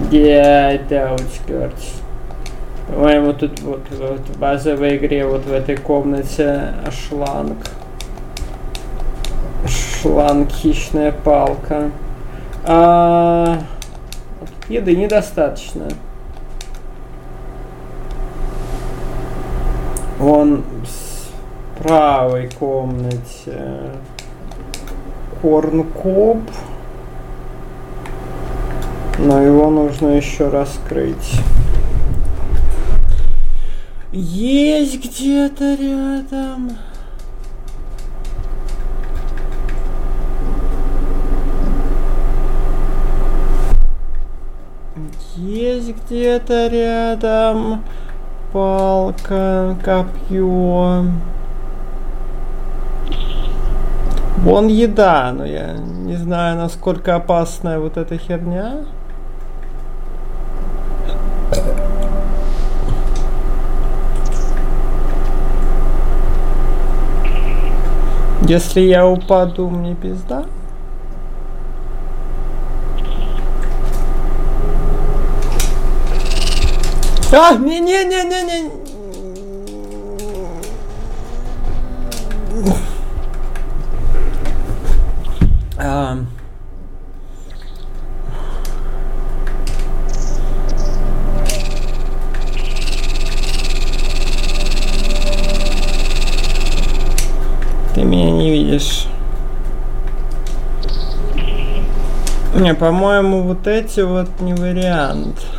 Get outskirts. По-моему, тут вот в базовой игре, вот в этой комнате шланг. Шланг, хищная палка. Еды недостаточно. Вон в правой комнате корнкоп. Но его нужно еще раскрыть. Есть где-то рядом. Есть где-то рядом палка, копье. Вон еда, но я не знаю, насколько опасная вот эта херня. Если я упаду, мне пизда. Не-не-не-не-не. Ты меня не видишь. Не, по-моему, вот эти вот не вариант.